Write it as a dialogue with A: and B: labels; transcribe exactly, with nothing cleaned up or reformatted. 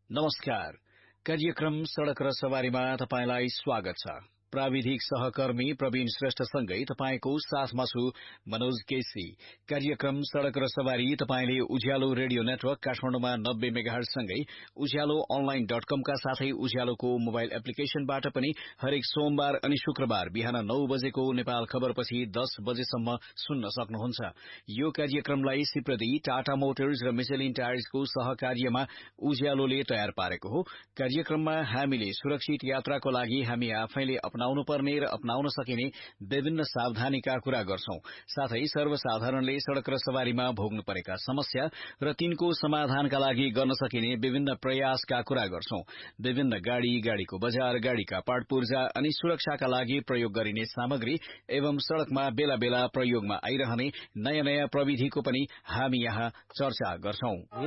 A: नमस्कार। कार्यक्रम सड़क र सवारीमा तपाईंलाई स्वागत छ। प्राविधिक सहकर्मी प्रवीण श्रेष्ठसँगै तपाईंको साथमा छु मनोज केसी। कार्यक्रम सड़क र सवारी तपाईंले उज्यालो रेडियो नेटवर्क काठमाडौँमा नब्बे मेगाहर्ज सँगै उज्यालो अनलाइन डट कम का साथै उज्यालोको मोबाइल एप्लिकेशनबाट पनि हरेक सोमबार अनि शुक्रबार बिहान नौ बजेको नेपाल खबरपछि दस बजेसम्म सुन्न सक्नुहुन्छ। यो कार्यक्रमलाई सिप्रदी टाटा मोटर्स र मिचेलिन टायर्सको सहकार्यमा उज्यालोले तयार पारेको हो। कार्यक्रममा हामीले सुरक्षित यात्राको लागि हामी आफैले अपनाउनु पर्ने र अपनाउन सकिने विभिन्न सावधानीका कुरा गर्छौं। साथै सर्वसाधारणले सड़क र सवारीमा भोग्नु परेका समस्या र तिनको समाधानका लागि गर्न सकिने विभिन्न प्रयासका कुरा गर्छौं। विभिन्न गाड़ी, गाड़ीको बजार, गाड़ीका पार्ट पूर्जा अनि सुरक्षाका लागि प्रयोग गरिने सामग्री एवं सड़कमा बेला बेला प्रयोगमा आइरहने नयाँ नयाँ प्रविधिको पनि हामी यहाँ चर्चा गर्छौं।